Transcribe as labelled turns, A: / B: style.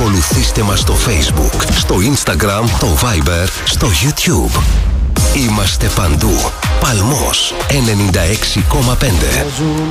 A: Ακολουθήστε μας στο Facebook, στο Instagram, το Viber, στο YouTube. Είμαστε παντού. Παλμός 96,5.